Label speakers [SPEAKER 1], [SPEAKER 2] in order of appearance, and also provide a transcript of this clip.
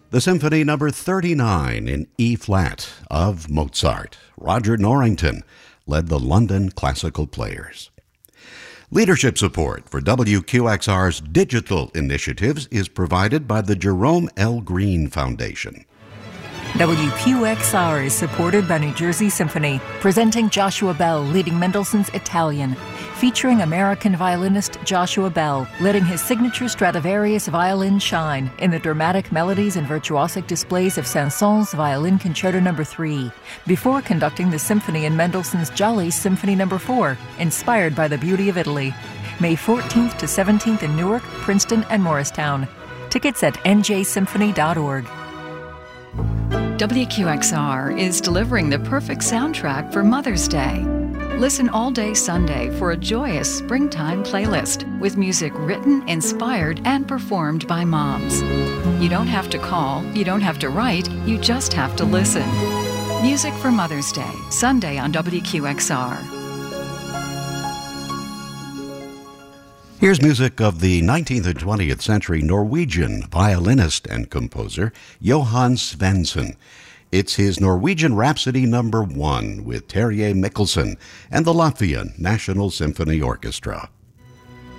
[SPEAKER 1] The Symphony Number 39 in E-flat of Mozart. Roger Norrington led the London Classical Players. Leadership support for WQXR's digital initiatives is provided by the Jerome L. Green Foundation.
[SPEAKER 2] WQXR is supported by New Jersey Symphony, presenting Joshua Bell leading Mendelssohn's Italian, featuring American violinist Joshua Bell letting his signature Stradivarius violin shine in the dramatic melodies and virtuosic displays of Saint-Saëns Violin Concerto No. 3, before conducting the symphony in Mendelssohn's Jolly Symphony No. 4, inspired by the beauty of Italy. May 14th to 17th in Newark, Princeton, and Morristown. Tickets at njsymphony.org.
[SPEAKER 3] WQXR is delivering the perfect soundtrack for Mother's Day. Listen all day Sunday for a joyous springtime playlist with music written, inspired, and performed by moms. You don't have to call, you don't have to write, you just have to listen. Music for Mother's Day, Sunday on WQXR.
[SPEAKER 1] Here's music of the 19th and 20th century Norwegian violinist and composer Johan Svendsen. It's his Norwegian Rhapsody No. 1 with Terje Mikkelsen and the Latvian National Symphony Orchestra.